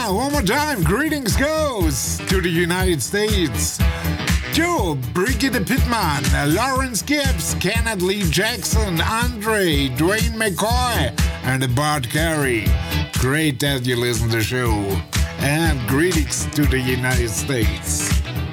one more time, greetings goes to the United States. To Brigitte Pittman, Lawrence Gibbs, Kenneth Lee Jackson, Andre, Dwayne McCoy, and Bart Carey. Great that you listen to the show. And greetings to the United States.